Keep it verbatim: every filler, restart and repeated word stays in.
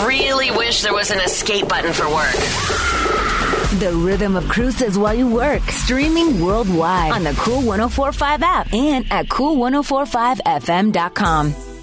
really wish there was an escape button for work. The rhythm of Cruises while you work. Streaming worldwide on the Cool one oh four point five app and at cool ten forty-five f m dot com.